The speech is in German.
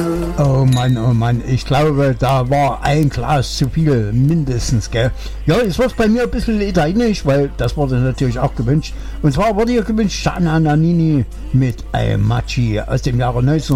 Oh Mann, ich glaube, da war ein Glas zu viel, mindestens, gell? Ja, es wird bei mir ein bisschen italienisch, weil das wurde natürlich auch gewünscht. Und zwar wurde hier gewünscht Gianna Nannini mit Machi aus dem Jahre 19